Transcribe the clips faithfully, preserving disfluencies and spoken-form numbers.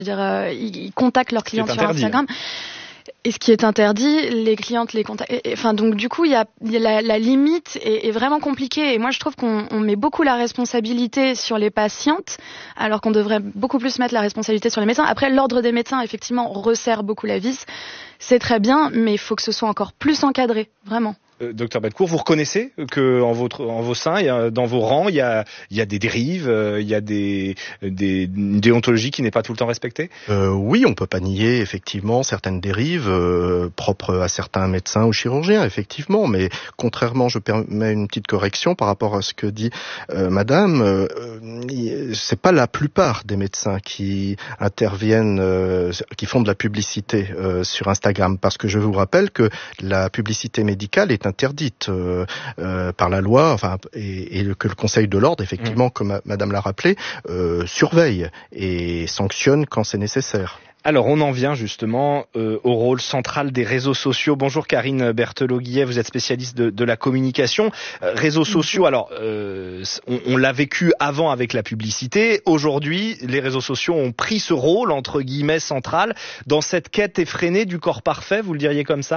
dire, euh, ils, ils contactent leurs clients sur Instagram. Et ce qui est interdit, les clientes les contactent. Enfin, donc du coup, il y a, y a la, la limite est, est vraiment compliquée. Et moi, je trouve qu'on on met beaucoup la responsabilité sur les patientes, alors qu'on devrait beaucoup plus mettre la responsabilité sur les médecins. Après, l'ordre des médecins, effectivement, resserre beaucoup la vis. C'est très bien, mais il faut que ce soit encore plus encadré, vraiment. Euh, docteur Bellecour, vous reconnaissez que en votre, en vos seins, il y a, dans vos rangs, il y a, il y a des dérives, euh, il y a des, des une déontologie qui n'est pas tout le temps respectée? Euh, oui, on peut pas nier effectivement certaines dérives euh, propres à certains médecins ou chirurgiens, effectivement. Mais contrairement, je permets une petite correction par rapport à ce que dit euh, Madame. Euh, c'est pas la plupart des médecins qui interviennent, euh, qui font de la publicité euh, sur Instagram, parce que je vous rappelle que la publicité médicale est interdite euh, euh, par la loi, enfin, et, et que le Conseil de l'ordre, effectivement, mmh. comme Madame l'a rappelé, euh, surveille et sanctionne quand c'est nécessaire. Alors, on en vient justement euh, au rôle central des réseaux sociaux. Bonjour Karine Berthelot-Guillet, vous êtes spécialiste de, de la communication. Euh, réseaux sociaux, alors, euh, on, on l'a vécu avant avec la publicité. Aujourd'hui, les réseaux sociaux ont pris ce rôle, entre guillemets, central, dans cette quête effrénée du corps parfait, vous le diriez comme ça ?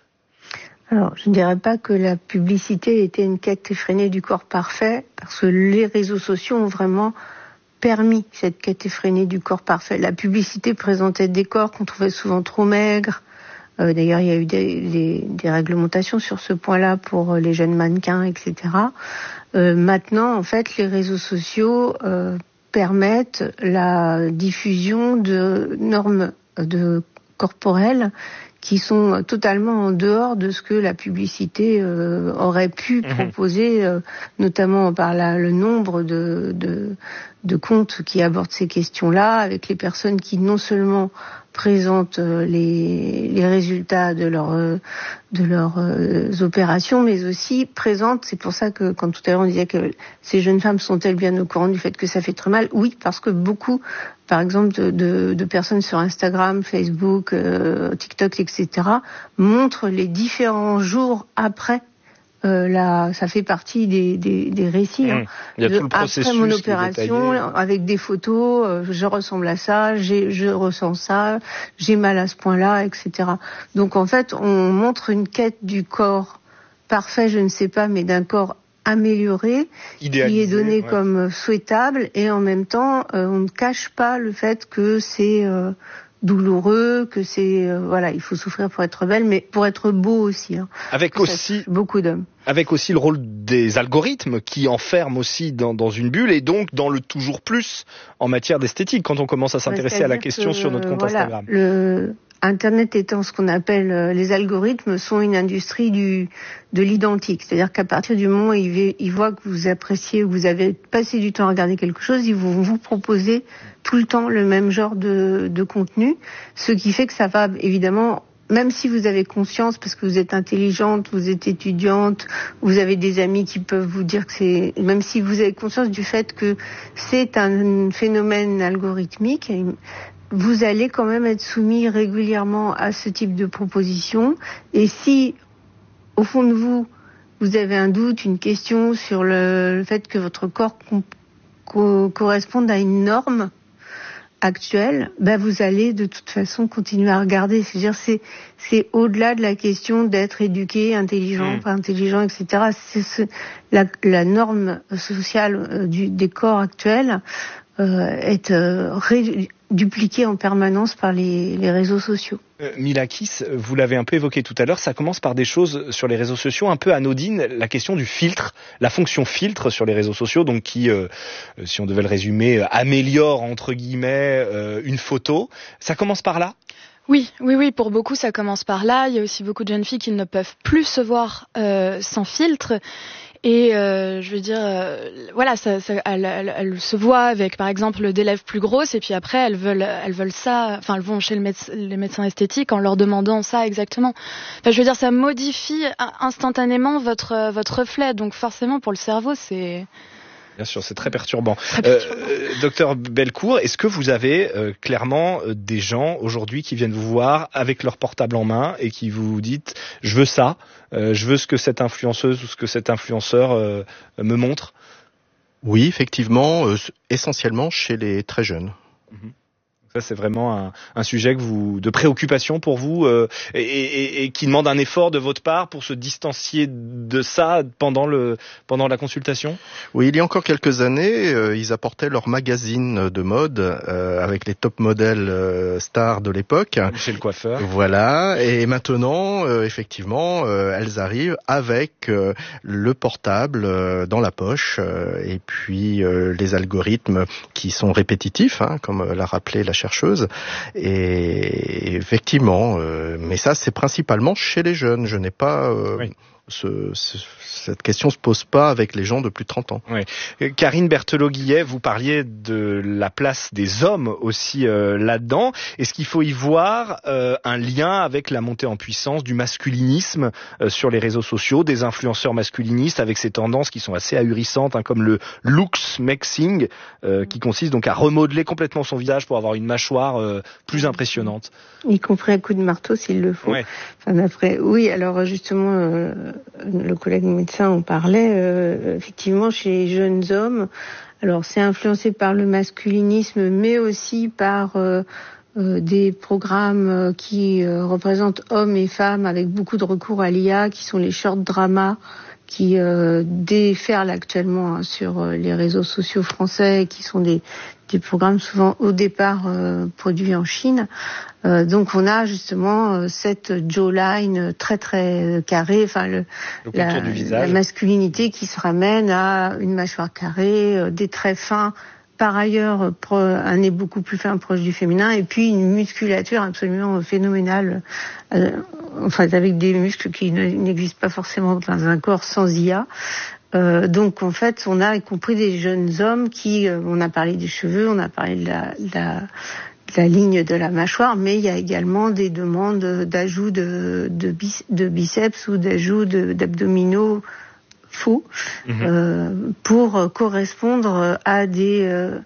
Alors, je ne dirais pas que la publicité était une quête effrénée du corps parfait, parce que les réseaux sociaux ont vraiment permis cette quête effrénée du corps parfait. La publicité présentait des corps qu'on trouvait souvent trop maigres. Euh, d'ailleurs, il y a eu des, des, des réglementations sur ce point-là pour les jeunes mannequins, et cetera. Euh, maintenant, en fait, les réseaux sociaux euh, permettent la diffusion de normes de corporelles qui sont totalement en dehors de ce que la publicité euh, aurait pu mmh. proposer, euh, notamment par la, le nombre de, de, de comptes qui abordent ces questions-là, avec les personnes qui non seulement présentent les, les résultats de, leur, de leurs euh, opérations, mais aussi présentent, c'est pour ça que quand tout à l'heure on disait que ces jeunes femmes sont-elles bien au courant du fait que ça fait très mal? Oui, parce que beaucoup, par exemple, de, de, de personnes sur Instagram, Facebook, euh, TikTok, et cetera, montrent les différents jours après. Euh, là, ça fait partie des, des, des récits. Hein. Il y a tout le processus après mon opération, avec des photos, euh, je ressemble à ça, j'ai, je ressens ça, j'ai mal à ce point-là, et cetera. Donc en fait, on montre une quête du corps parfait, je ne sais pas, mais d'un corps amélioré, idéalisé, qui est donné ouais. comme souhaitable, et en même temps, euh, on ne cache pas le fait que c'est euh, douloureux, que c'est euh, voilà, il faut souffrir pour être belle, mais pour être beau aussi. Hein. Avec aussi beaucoup d'hommes. Avec aussi le rôle des algorithmes qui enferment aussi dans, dans une bulle et donc dans le toujours plus en matière d'esthétique quand on commence à s'intéresser à la question que, sur notre compte voilà, Instagram. Le Internet étant ce qu'on appelle euh, les algorithmes sont une industrie du de l'identique, c'est-à-dire qu'à partir du moment où ils, ils voient que vous appréciez, que vous avez passé du temps à regarder quelque chose, ils vont vous proposer tout le temps le même genre de, de contenu, ce qui fait que ça va évidemment, même si vous avez conscience, parce que vous êtes intelligente, vous êtes étudiante, vous avez des amis qui peuvent vous dire que c'est, même si vous avez conscience du fait que c'est un phénomène algorithmique, vous allez quand même être soumis régulièrement à ce type de proposition. Et si, au fond de vous, vous avez un doute, une question sur le, le fait que votre corps com- co- corresponde à une norme actuelle, ben vous allez de toute façon continuer à regarder. C'est-à-dire, c'est, c'est au-delà de la question d'être éduqué, intelligent, mmh. pas intelligent, et cetera. C'est ce, la, la norme sociale euh, du, des corps actuels euh, est euh, ré, dupliquée en permanence par les, les réseaux sociaux. Euh, Milakis, vous l'avez un peu évoqué tout à l'heure, ça commence par des choses sur les réseaux sociaux un peu anodines, la question du filtre, la fonction filtre sur les réseaux sociaux, donc qui, euh, si on devait le résumer, améliore entre guillemets euh, une photo. Ça commence par là ? Oui, oui, oui, pour beaucoup ça commence par là. Il y a aussi beaucoup de jeunes filles qui ne peuvent plus se voir euh, sans filtre. Et euh, je veux dire, euh, voilà, ça, ça, elles, elles, elles se voient avec, par exemple, des lèvres plus grosses, et puis après, elles veulent, elles veulent ça. Enfin, elles vont chez le méde- les médecins esthétiques en leur demandant ça exactement. Enfin, je veux dire, ça modifie instantanément votre votre reflet. Donc, forcément, pour le cerveau, c'est Bien sûr, c'est très perturbant. Très perturbant. Euh, docteur Bellecour, est-ce que vous avez euh, clairement euh, des gens aujourd'hui qui viennent vous voir avec leur portable en main et qui vous dites « je veux ça, euh, je veux ce que cette influenceuse ou ce que cet influenceur euh, me montre » ? Oui, effectivement, euh, essentiellement chez les très jeunes. Mmh. Ça, c'est vraiment un, un sujet que vous, de préoccupation pour vous euh, et, et, et qui demande un effort de votre part pour se distancier de ça pendant, le, pendant la consultation. Oui, il y a encore quelques années, euh, ils apportaient leur magazine de mode euh, avec les top modèles euh, stars de l'époque. Chez le coiffeur. Voilà, et maintenant, euh, effectivement, euh, elles arrivent avec euh, le portable euh, dans la poche euh, et puis euh, les algorithmes qui sont répétitifs, hein, comme l'a rappelé la chercheuse. Et effectivement, euh, mais ça c'est principalement chez les jeunes. Je n'ai pas euh, oui. ce, ce, cette question se pose pas avec les gens de plus de trente ans. Oui. Karine Berthelot-Guillet, vous parliez de la place des hommes aussi euh, là-dedans. Est-ce qu'il faut y voir euh, un lien avec la montée en puissance du masculinisme euh, sur les réseaux sociaux, des influenceurs masculinistes avec ces tendances qui sont assez ahurissantes, hein, comme le looks maxing, euh, qui consiste donc à remodeler complètement son visage pour avoir une mâchoire euh, plus impressionnante. Y compris un coup de marteau s'il le faut. Ouais. Enfin, après, oui, alors justement, euh, le collègue médecin en parlait, euh, effectivement, chez les jeunes hommes, alors c'est influencé par le masculinisme, mais aussi par euh, euh, des programmes qui euh, représentent hommes et femmes avec beaucoup de recours à l'I A, qui sont les short dramas, qui euh, déferlent actuellement hein, sur euh, les réseaux sociaux français, qui sont des, des programmes souvent au départ euh, produits en Chine. Euh, donc on a justement euh, cette jawline très très carrée, enfin le, le la, la masculinité qui se ramène à une mâchoire carrée, euh, des traits fins. Par ailleurs, un nez beaucoup plus fin proche du féminin, et puis une musculature absolument phénoménale, euh, enfin avec des muscles qui n'existent pas forcément dans un corps sans I A. Euh, donc en fait, on a y compris des jeunes hommes qui, euh, on a parlé des cheveux, on a parlé de la, de la, de la ligne de la mâchoire, mais il y a également des demandes d'ajout de, de, bis, de biceps ou d'ajout de, d'abdominaux faux mmh. euh, pour correspondre à des euh,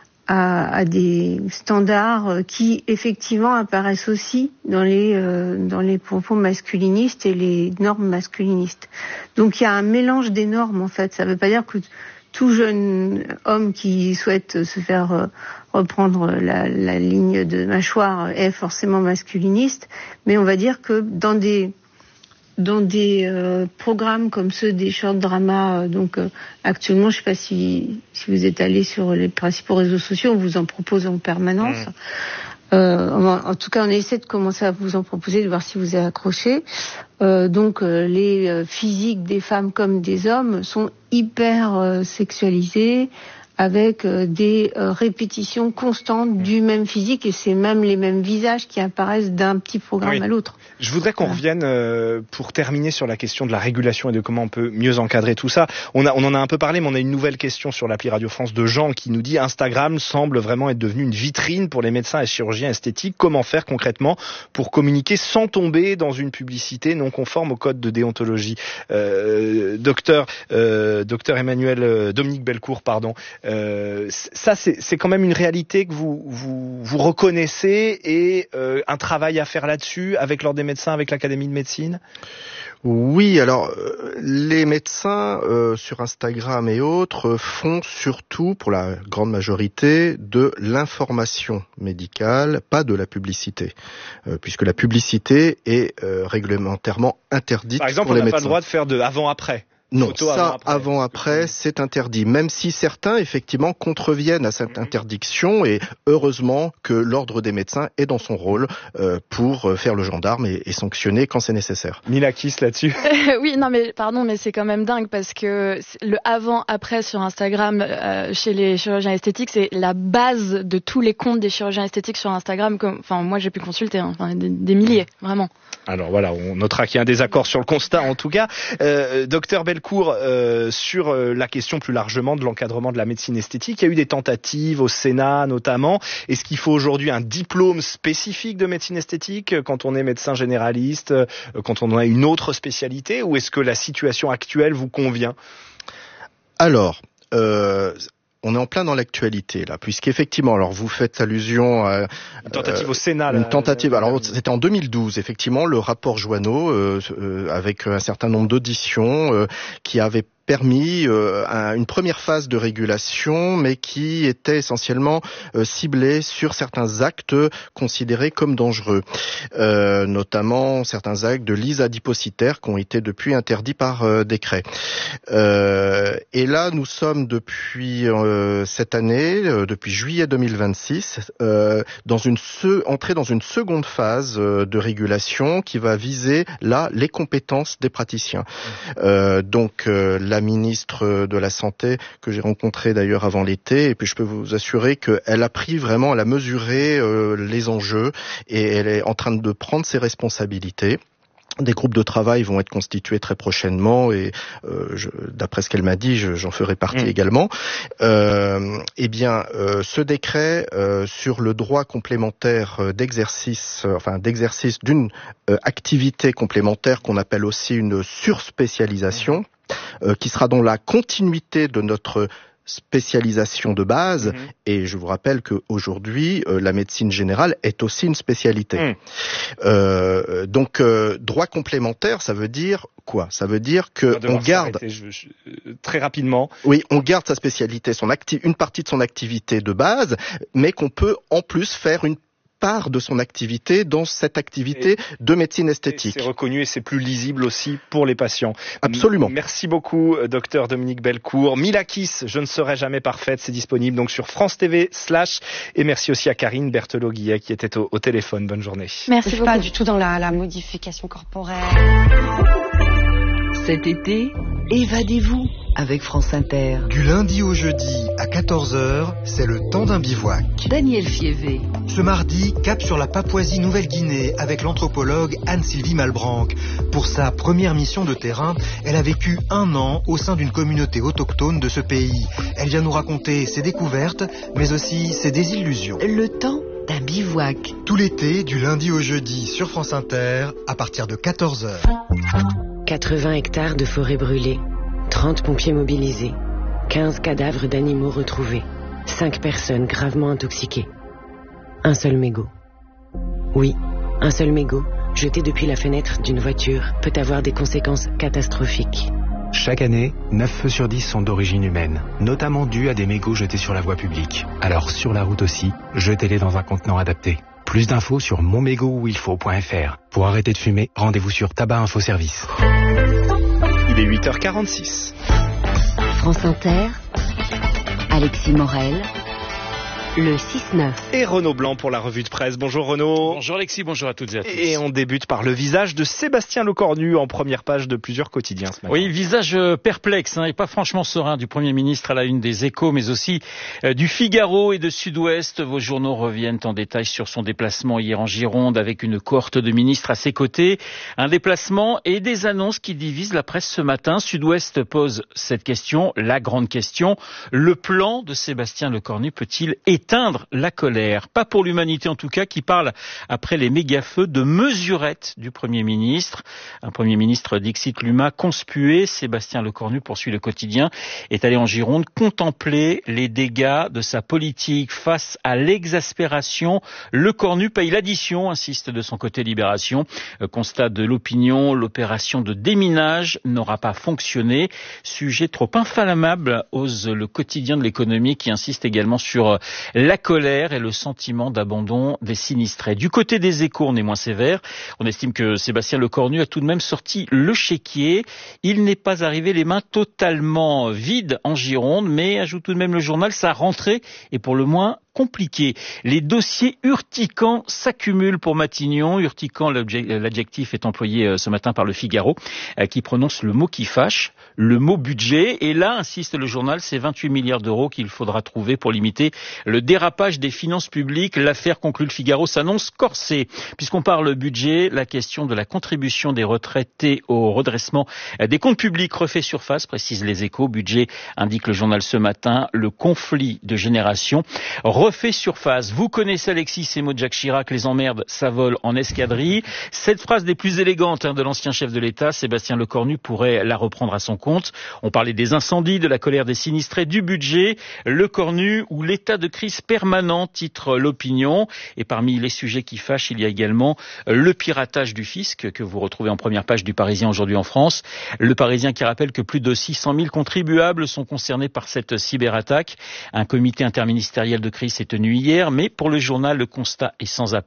à, à des standards qui effectivement apparaissent aussi dans les euh, dans les propos masculinistes et les normes masculinistes. Donc il y a un mélange des normes en fait. Ça ne veut pas dire que tout jeune homme qui souhaite se faire euh, reprendre la, la ligne de mâchoire est forcément masculiniste, mais on va dire que dans des dans des euh, programmes comme ceux des short dramas, euh, donc euh, actuellement, je ne sais pas si, si vous êtes allé sur les principaux réseaux sociaux, on vous en propose en permanence. Mmh. Euh, en, en tout cas, on essaie de commencer à vous en proposer, de voir si vous êtes accroché. Euh, donc, euh, les euh, physiques des femmes comme des hommes sont hyper euh, sexualisés, avec euh, des euh, répétitions constantes du même physique, et c'est même les mêmes visages qui apparaissent d'un petit programme oui. à l'autre. Je voudrais qu'on voilà. revienne euh, pour terminer sur la question de la régulation et de comment on peut mieux encadrer tout ça. On, a, on en a un peu parlé, mais on a une nouvelle question sur l'appli Radio France de Jean qui nous dit Instagram semble vraiment être devenu une vitrine pour les médecins et chirurgiens esthétiques. Comment faire concrètement pour communiquer sans tomber dans une publicité non conforme au code de déontologie? euh, Docteur, euh, docteur Emmanuel euh, Dominique Bellecour, pardon. Euh, ça, c'est, c'est quand même une réalité que vous vous, vous reconnaissez et euh, un travail à faire là-dessus avec l'ordre des médecins, avec l'Académie de médecine. Oui, alors euh, les médecins euh, sur Instagram et autres font surtout, pour la grande majorité, de l'information médicale, pas de la publicité, euh, puisque la publicité est euh, réglementairement interdite. Par exemple, pour les médecins. On n'a pas le droit de faire de avant-après. Non, Photo ça, avant-après, avant-après, c'est interdit. Même si certains, effectivement, contreviennent à cette interdiction, et heureusement que l'ordre des médecins est dans son rôle euh, pour faire le gendarme et, et sanctionner quand c'est nécessaire. Milakis là-dessus. Oui, non, mais pardon, mais c'est quand même dingue parce que le avant-après sur Instagram euh, chez les chirurgiens esthétiques, c'est la base de tous les comptes des chirurgiens esthétiques sur Instagram. Comme, enfin, moi, j'ai pu consulter, hein, enfin, des, des milliers, vraiment. Alors voilà, on notera qu'il y a un désaccord sur le constat, en tout cas. Euh, docteur Bellecour, euh, sur euh, la question plus largement de l'encadrement de la médecine esthétique, il y a eu des tentatives au Sénat notamment. Est-ce qu'il faut aujourd'hui un diplôme spécifique de médecine esthétique quand on est médecin généraliste, euh, quand on a une autre spécialité, ou est-ce que la situation actuelle vous convient? Alors, euh... on est en plein dans l'actualité là, puisqu'effectivement, alors vous faites allusion à une tentative euh, au Sénat. Là, une tentative. Alors c'était en deux mille douze, effectivement, le rapport Joanneau, euh, euh, avec un certain nombre d'auditions, euh, qui avait permis euh, un, une première phase de régulation, mais qui était essentiellement euh, ciblée sur certains actes considérés comme dangereux, euh, notamment certains actes de lyse adipocytaire qui ont été depuis interdits par euh, décret. Euh, et là, nous sommes depuis euh, cette année, euh, depuis juillet deux mille vingt-six, euh, dans une se- entrée dans une seconde phase euh, de régulation qui va viser là les compétences des praticiens. Euh, donc euh, la ministre de la Santé que j'ai rencontrée d'ailleurs avant l'été, et puis je peux vous assurer qu'elle a pris vraiment, elle a mesuré euh, les enjeux et elle est en train de prendre ses responsabilités. Des groupes de travail vont être constitués très prochainement et euh, je, d'après ce qu'elle m'a dit, je, j'en ferai partie mmh. également. Euh, eh bien, euh, ce décret euh, sur le droit complémentaire d'exercice, euh, enfin d'exercice d'une euh, activité complémentaire qu'on appelle aussi une surspécialisation, euh, qui sera dans la continuité de notre spécialisation de base, mmh. et je vous rappelle qu'aujourd'hui, euh, la médecine générale est aussi une spécialité. Mmh. Euh, donc, euh, droit complémentaire, ça veut dire quoi ? Ça veut dire que on garde je, je, très rapidement. Oui, on garde sa spécialité, son acti- une partie de son activité de base, mais qu'on peut en plus faire une part de son activité dans cette activité et, de médecine esthétique. C'est reconnu et c'est plus lisible aussi pour les patients. Absolument. Merci beaucoup, docteur Dominique Bellecour. Milakis, je ne serai jamais parfaite, c'est disponible donc sur France T V slash. Et merci aussi à Karine Berthelot-Guillet qui était au, au téléphone. Bonne journée. Merci beaucoup. Pas du tout dans la, la modification corporelle. Cet été, évadez-vous avec France Inter. Du lundi au jeudi à quatorze heures, c'est le temps d'un bivouac. Daniel Fievé. Ce mardi, cap sur la Papouasie-Nouvelle-Guinée avec l'anthropologue Anne-Sylvie Malbranc. Pour sa première mission de terrain, elle a vécu un an au sein d'une communauté autochtone de ce pays. Elle vient nous raconter ses découvertes, mais aussi ses désillusions. Le temps d'un bivouac. Tout l'été, du lundi au jeudi sur France Inter, à partir de quatorze heures. quatre-vingts hectares de forêt brûlée. trente pompiers mobilisés, quinze cadavres d'animaux retrouvés, cinq personnes gravement intoxiquées. Un seul mégot. Oui, un seul mégot, jeté depuis la fenêtre d'une voiture, peut avoir des conséquences catastrophiques. Chaque année, neuf feux sur dix sont d'origine humaine, notamment dus à des mégots jetés sur la voie publique. Alors sur la route aussi, jetez-les dans un contenant adapté. Plus d'infos sur mon mégot où il faut point f r. Pour arrêter de fumer, rendez-vous sur Tabac Info Service. Il est huit heures quarante-six. France Inter, Alexis Morel, le six neuf. Et Renaud Blanc pour la revue de presse. Bonjour Renaud. Bonjour Alexis, bonjour à toutes et à tous. Et on débute par le visage de Sébastien Lecornu en première page de plusieurs quotidiens ce matin. Oui, visage perplexe hein, et pas franchement serein du Premier ministre à la une des Échos, mais aussi euh, du Figaro et de Sud-Ouest. Vos journaux reviennent en détail sur son déplacement hier en Gironde avec une cohorte de ministres à ses côtés. Un déplacement et des annonces qui divisent la presse ce matin. Sud-Ouest pose cette question, la grande question. Le plan de Sébastien Lecornu peut-il éteindre la colère? Pas pour l'humanité en tout cas, qui parle après les méga-feux de mesurettes du Premier ministre. Un Premier ministre dixit Luma conspué. Sébastien Lecornu, poursuit le quotidien, est allé en Gironde contempler les dégâts de sa politique face à l'exaspération. Lecornu paye l'addition, insiste de son côté Libération. Constat de l'opinion, l'opération de déminage n'aura pas fonctionné. Sujet trop inflammable, ose le quotidien de l'économie qui insiste également sur la colère et le sentiment d'abandon des sinistrés. Du côté des Échos, on est moins sévère. On estime que Sébastien Lecornu a tout de même sorti le chéquier. Il n'est pas arrivé les mains totalement vides en Gironde, mais, ajoute tout de même le journal, sa rentrée est pour le moins compliqué. Les dossiers urticants s'accumulent pour Matignon. Urticant, l'adjectif est employé ce matin par le Figaro, qui prononce le mot qui fâche, le mot budget. Et là, insiste le journal, c'est vingt-huit milliards d'euros qu'il faudra trouver pour limiter le dérapage des finances publiques. L'affaire, conclut le Figaro, s'annonce corsée. Puisqu'on parle budget, la question de la contribution des retraités au redressement des comptes publics refait surface, précise les Échos. Budget, indique le journal ce matin, le conflit de génération refait surface. Vous connaissez Alexis, ces mots de Jacques Chirac, les emmerdes, ça vole en escadrille. Cette phrase des plus élégantes hein, de l'ancien chef de l'État, Sébastien Lecornu pourrait la reprendre à son compte. On parlait des incendies, de la colère des sinistrés, du budget, Lecornu ou l'état de crise permanent, titre l'opinion. Et parmi les sujets qui fâchent, il y a également le piratage du fisc que vous retrouvez en première page du Parisien aujourd'hui en France. Le Parisien qui rappelle que plus de six cent mille contribuables sont concernés par cette cyberattaque. Un comité interministériel de crise s'est tenu hier, mais pour le journal, le constat est sans appel.